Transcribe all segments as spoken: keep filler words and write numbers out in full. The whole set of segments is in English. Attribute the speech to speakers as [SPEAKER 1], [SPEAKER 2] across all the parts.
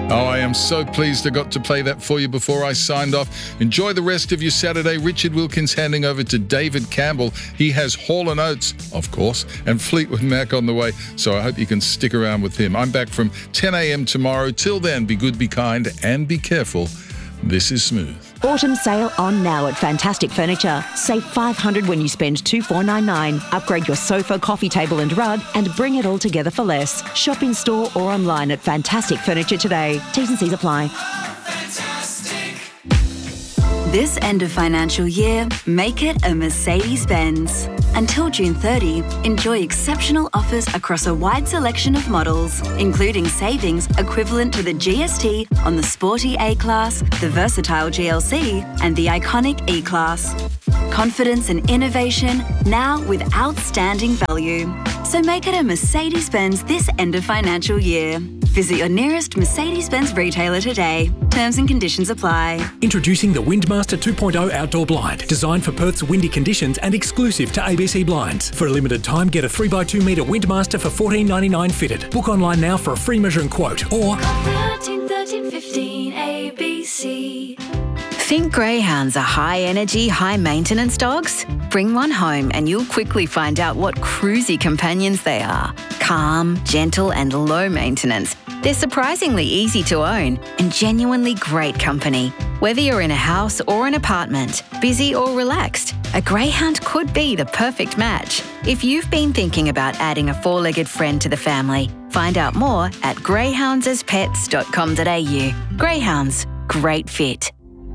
[SPEAKER 1] Oh, I am so pleased I got to play that for you before I signed off. Enjoy the rest of your Saturday. Richard Wilkins handing over to David Campbell. He has Hall and Oates, of course, and Fleetwood Mac on the way, so I hope you can stick around with him. I'm back from ten a.m. tomorrow. Till then, be good, be kind, and be careful. This is Smooth.
[SPEAKER 2] Autumn sale on now at Fantastic Furniture. Save five hundred dollars when you spend two thousand four hundred ninety-nine dollars. Upgrade your sofa, coffee table and rug and bring it all together for less. Shop in store or online at Fantastic Furniture today. T's and C's apply.
[SPEAKER 3] This end of financial year, make it a Mercedes-Benz. Until June thirtieth, enjoy exceptional offers across a wide selection of models, including savings equivalent to the G S T on the sporty A-Class, the versatile G L C, and the iconic E-Class. Confidence and innovation, now with outstanding value. So make it a Mercedes-Benz this end of financial year. Visit your nearest Mercedes-Benz retailer today. Terms and conditions apply.
[SPEAKER 4] Introducing the Windmaster two point oh Outdoor Blind, designed for Perth's windy conditions and exclusive to A B C Blinds. For a limited time, get a three by two metre Windmaster for fourteen ninety-nine fitted. Book online now for a free measuring quote or
[SPEAKER 5] thirteen thirteen fifteen A B C.
[SPEAKER 3] Think greyhounds are high-energy, high-maintenance dogs? Bring one home and you'll quickly find out what cruisy companions they are. Calm, gentle and low maintenance. They're surprisingly easy to own and genuinely great company. Whether you're in a house or an apartment, busy or relaxed, a greyhound could be the perfect match. If you've been thinking about adding a four-legged friend to the family, find out more at greyhounds as pets dot com dot a u. Greyhounds, great fit.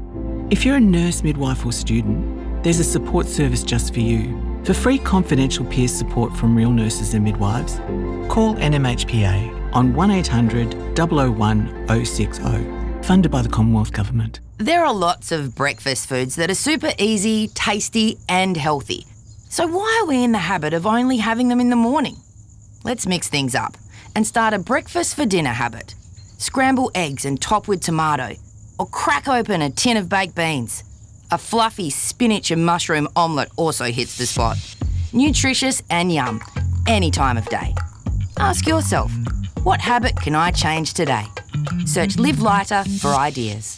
[SPEAKER 6] If you're a nurse, midwife or student, there's a support service just for you. For free confidential peer support from real nurses and midwives, call N M H P A on one eight hundred, double oh one, oh six oh, funded by the Commonwealth Government.
[SPEAKER 7] There are lots of breakfast foods that are super easy, tasty and healthy. So why are we in the habit of only having them in the morning? Let's mix things up and start a breakfast for dinner habit. Scramble eggs and top with tomato, or crack open a tin of baked beans. A fluffy spinach and mushroom omelette also hits the spot. Nutritious and yum, any time of day. Ask yourself, what habit can I change today? Search Live Lighter for ideas.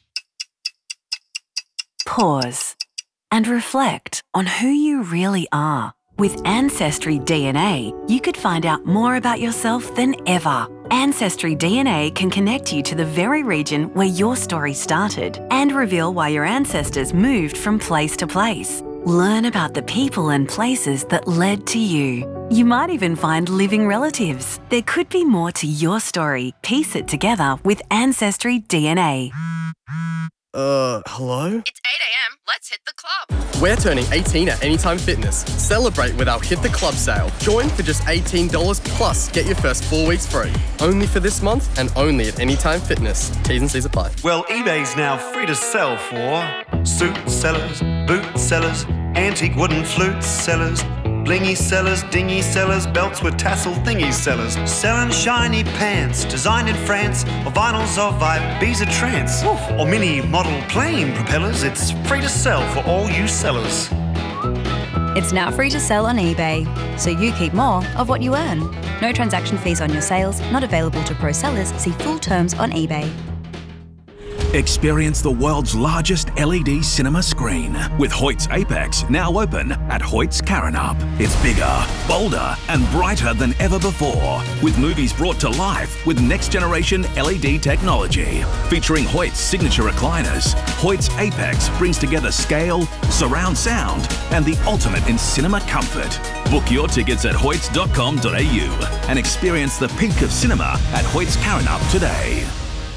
[SPEAKER 3] Pause and reflect on who you really are. With Ancestry D N A, you could find out more about yourself than ever. Ancestry D N A can connect you to the very region where your story started and reveal why your ancestors moved from place to place. Learn about the people and places that led to you. You might even find living relatives. There could be more to your story. Piece it together with Ancestry D N A.
[SPEAKER 8] Uh, hello?
[SPEAKER 9] It's eight a.m. Let's hit the club.
[SPEAKER 8] We're turning eighteen at Anytime Fitness. Celebrate with our Hit the Club sale. Join for just eighteen dollars plus get your first four weeks free. Only for this month and only at Anytime Fitness. T's and C's apply.
[SPEAKER 10] Well, eBay's now free to sell for suit sellers, boot sellers, antique wooden flute sellers, blingy sellers, dingy sellers, belts with tassel thingy sellers, selling shiny pants designed in France, or vinyls of Ibiza trance, or mini model plane propellers. It's free to sell for all you sellers.
[SPEAKER 11] It's now free to sell on eBay, so you keep more of what you earn. No transaction fees on your sales, not available to pro sellers. See full terms on eBay.
[SPEAKER 12] Experience the world's largest L E D cinema screen with Hoyt's Apex now open at Hoyt's Karrinyup. It's bigger, bolder and brighter than ever before, with movies brought to life with next generation L E D technology. Featuring Hoyt's signature recliners, Hoyt's Apex brings together scale, surround sound and the ultimate in cinema comfort. Book your tickets at hoyts dot com dot a u and experience the peak of cinema at Hoyt's Karrinyup today.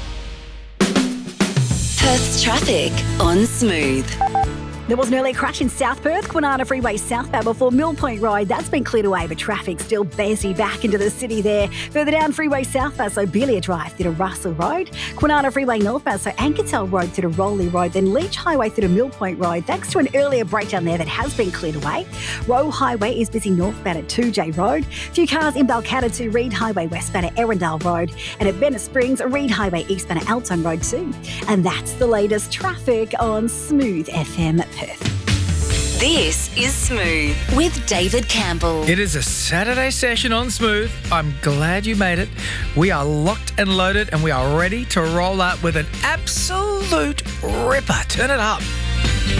[SPEAKER 3] Perth's traffic on Smooth.
[SPEAKER 13] There was an early crash in South Perth, Kwinana Freeway southbound before Mill Point Road. That's been cleared away, but traffic still busy back into the city there. Further down Freeway southbound, so Belia Drive through to Russell Road. Kwinana Freeway northbound, so Anketel Road through to Rowley Road. Then Leach Highway through to Mill Point Road. Thanks to an earlier breakdown there that has been cleared away. Rowe Highway is busy northbound at two J Road. Few cars in Balcatta to Reed Highway westbound at Erindale Road. And at Venice Springs, Reed Highway eastbound at Alton Road too. And that's the latest traffic on Smooth F M Perth.
[SPEAKER 14] This is Smooth with David Campbell.
[SPEAKER 15] It is a Saturday session on Smooth. I'm glad you made it. We are locked and loaded and we are ready to roll out with an absolute ripper. Turn it up.